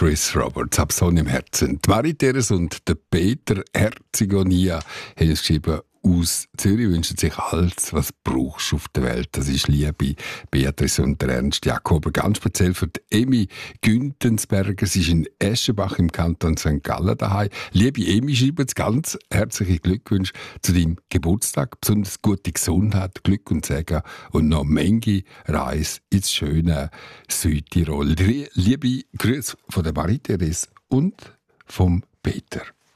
Chris Roberts, «Hab Sonne im Herzen». Die Marie-Therese und der Peter Herzigonia haben es geschrieben. Aus Zürich wünschen sich alles, was du brauchst auf der Welt. Das ist Liebe, Beatrice und Ernst Jakob. Ganz speziell für die Emi Güntensberger. Sie ist in Eschenbach im Kanton St. Gallen daheim. Liebe Emi, schreibe jetzt ganz herzliche Glückwünsche zu deinem Geburtstag. Besonders gute Gesundheit, Glück und Segen und noch Menge Reise ins schöne Südtirol. Liebe Grüße von der Marie-Therese und vom Peter.